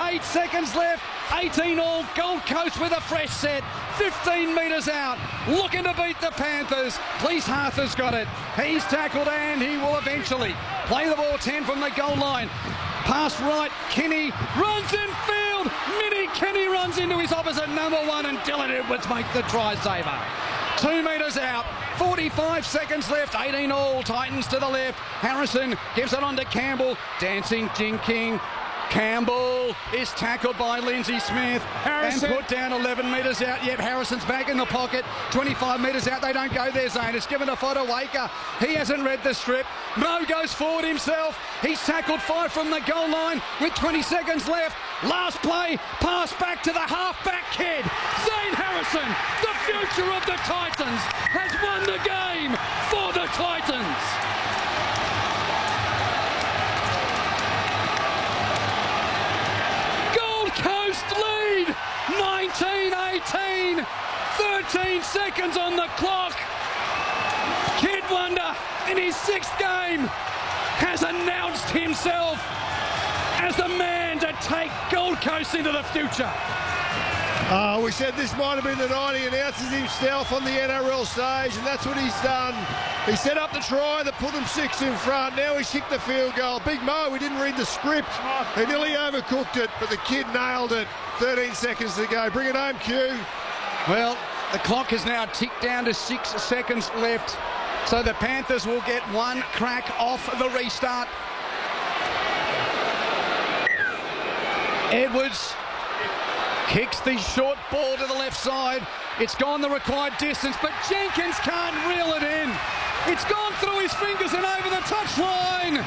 8 seconds left. 18 all. Gold Coast with a fresh set. 15 metres out. Looking to beat the Panthers. Cleese Arthur's got it. He's tackled and he will eventually play the ball 10 from the goal line. Pass right. Kenny runs in field. Mini Kenny runs into his opposite number 1 and Dylan Edwards make the try saver. 2 metres out. 45 seconds left, 18 all, Titans to the left. Harrison gives it on to Campbell, dancing Jinking. Campbell is tackled by Lindsay Smith and put down 11 metres out. Yep, Harrison's back in the pocket. 25 metres out, they don't go there, Zane. It's given to Fodawaker. He hasn't read the strip. Mo goes forward himself. He's tackled 5 from the goal line with 20 seconds left. Last play, pass back to the half-back kid. Zane Harrison, the future of the Titans, has won the game for the Titans. Coast lead, 19-18, 13 seconds on the clock. Kid Wonder, in his 6th game, has announced himself as the man to take Gold Coast into the future. We said this might have been the night he announces himself on the NRL stage, and that's what he's done. He set up the try that put them 6 in front. Now he's kicked the field goal. Big Mo, we didn't read the script. He nearly overcooked it, but the kid nailed it. 13 seconds to go. Bring it home, Q. Well, the clock has now ticked down to 6 seconds left, so the Panthers will get 1 crack off the restart. Edwards kicks the short ball to the left side. It's gone the required distance, but Jenkins can't reel it in. It's gone through his fingers and over the touchline.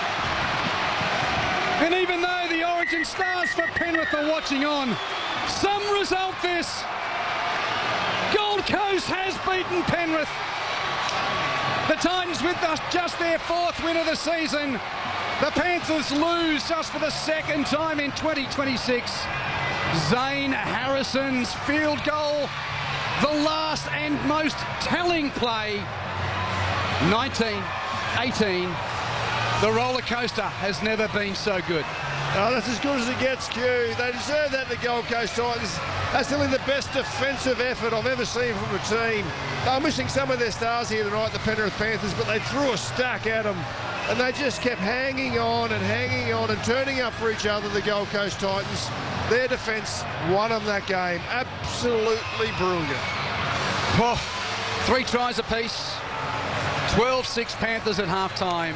And even though the Origin stars for Penrith are watching on, some result this. Gold Coast has beaten Penrith. The Titans with just their 4th win of the season. The Panthers lose just for the 2nd time in 2026. Zane Harrison's field goal, the last and most telling play. 19-18. The roller coaster has never been so good. Oh, that's as good as it gets, Q. They deserve that, the Gold Coast Titans. That's nearly the best defensive effort I've ever seen from a team. They're missing some of their stars here tonight, the Penrith Panthers, but they threw a stack at them. And they just kept hanging on and turning up for each other, the Gold Coast Titans. Their defence won them that game. Absolutely brilliant. Oh, 3 tries apiece. 12-6 Panthers at half-time.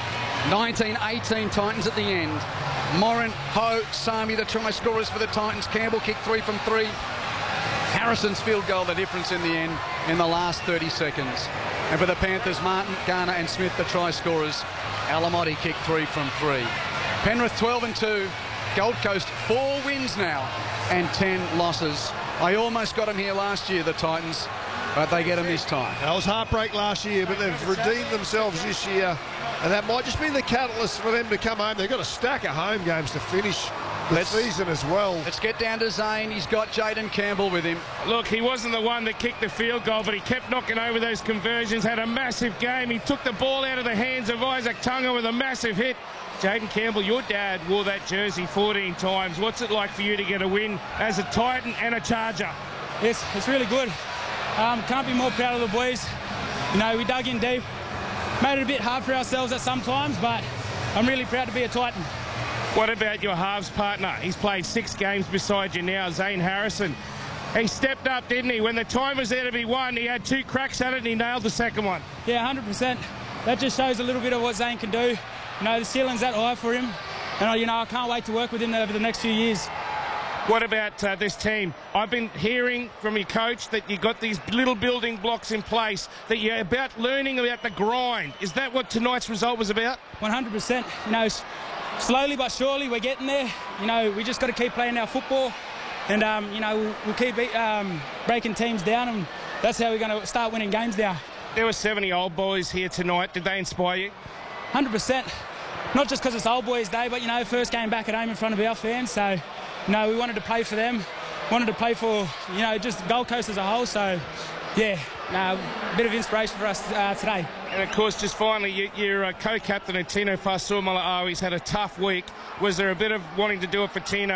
19-18 Titans at the end. Morin, Ho, Sami, the try scorers for the Titans. Campbell kicked 3 from 3. Harrison's field goal, the difference in the end in the last 30 seconds. And for the Panthers, Martin, Garner and Smith, the try scorers. Alamotti kicked 3 from 3. Penrith 12-2. Gold Coast 4 wins now and 10 losses. I almost got them here last year, the Titans, but they get them this time. That was heartbreak last year, but they've redeemed themselves this year. And that might just be the catalyst for them to come home. They've got a stack of home games to finish the season as well. Let's get down to Zane. He's got Jaden Campbell with him. Look, he wasn't the one that kicked the field goal, but he kept knocking over those conversions, had a massive game. He took the ball out of the hands of Isaac Tunga with a massive hit. Jaden Campbell, your dad wore that jersey 14 times. What's it like for you to get a win as a Titan and a Charger? It's really good. Can't be more proud of the boys. You know, we dug in deep. Made it a bit hard for ourselves at some times, but I'm really proud to be a Titan. What about your halves partner? He's played 6 games beside you now, Zane Harrison. He stepped up, didn't he? When the time was there to be won, he had 2 cracks at it and he nailed the second one. Yeah, 100%. That just shows a little bit of what Zane can do. You know, the ceiling's that high for him. And, you know, I can't wait to work with him over the next few years. What about this team? I've been hearing from your coach that you got these little building blocks in place, that you're about learning about the grind. Is that what tonight's result was about? 100%. You know, slowly but surely we're getting there. You know, we just got to keep playing our football. And, you know, we'll keep breaking teams down, and that's how we're going to start winning games now. There were 70 old boys here tonight. Did they inspire you? 100%. Not just because it's Old Boys Day, but, you know, first game back at home in front of our fans. So, you know, we wanted to play for them. Wanted to play for, you know, just Gold Coast as a whole. So, yeah, a bit of inspiration for us today. And, of course, just finally, your co-captain, Tino Fa'asuamaleaui, he's had a tough week. Was there a bit of wanting to do it for Tino